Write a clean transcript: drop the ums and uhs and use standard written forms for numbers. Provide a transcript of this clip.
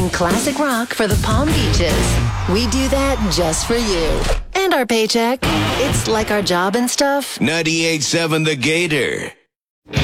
playing classic rock for the Palm Beaches. We do that just for you. And our paycheck. It's like our job and stuff. 98.7 The Gator.